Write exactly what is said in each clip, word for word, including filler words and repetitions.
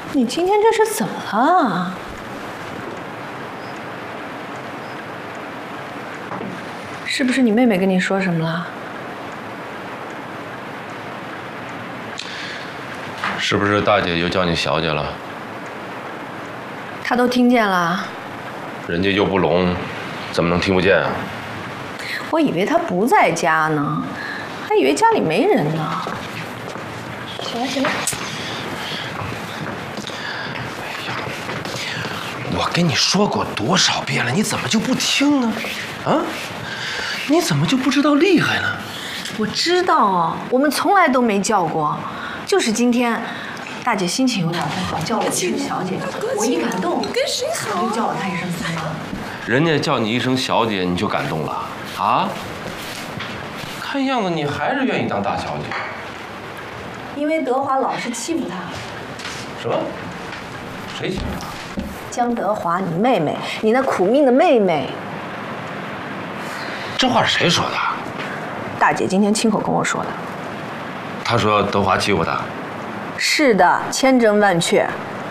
你今天这是怎么了？是不是你妹妹跟你说什么了？ 是不是大姐又叫你小姐了？ 她都听见了。 人家又不聋，怎么能听不见啊？ 我以为她不在家呢，还以为家里没人呢。行了行了。 我跟你说过多少遍了，你怎么就不听呢？啊？你怎么就不知道厉害呢？ 我知道啊，我们从来都没叫过，就是今天，大姐心情有点不好，叫我一声小姐，我一感动，跟谁好，我就叫了她一声三妈。 人家叫你一声小姐，你就感动了啊？看样子你还是愿意当大小姐。 因为德华老是欺负她。 什么？谁欺负她？ 江德华，你妹妹，你那苦命的妹妹。 这话是谁说的？ 大姐今天亲口跟我说的。 她说德华欺负她。 是的，千真万确。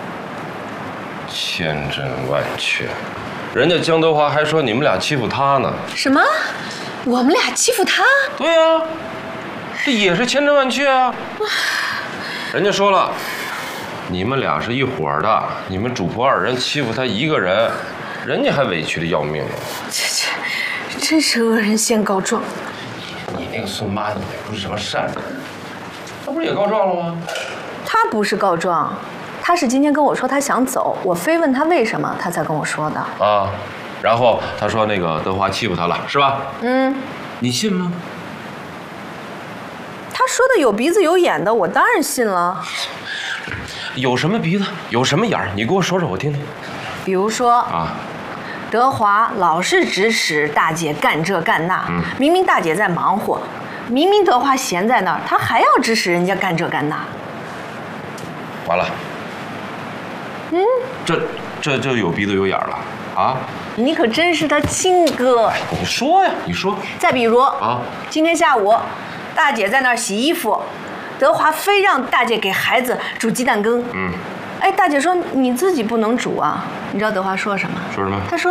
千真万确，人家江德华还说你们俩欺负他呢。 什么？我们俩欺负他？ 对呀、啊，这也是千真万确啊。人家说了，你们俩是一伙的，你们主仆二人欺负他一个人，人家还委屈的要命呢。 这这，真是恶人先告状。 你那个孙妈也不是什么善人，她不是也告状了吗？ 他不是告状，他是今天跟我说他想走，我非问他为什么，他才跟我说的。 啊，然后他说那个德华欺负他了，是吧？ 嗯， 你信吗？ 他说的有鼻子有眼的，我当然信了。 有什么鼻子，有什么眼儿？你给我说说，我听听。 比如说啊， 德华老是指使大姐干这干那，嗯、明明大姐在忙活，明明德华闲在那儿，他还要指使人家干这干那。 完了。 嗯， 这这就有鼻子有眼儿了啊！ 你可真是他亲哥。 你说呀，你说。 再比如啊， 今天下午，大姐在那儿洗衣服，德华非让大姐给孩子煮鸡蛋羹。嗯，哎，大姐说你自己不能煮啊，你知道德华说什么？ 说什么？ 他说。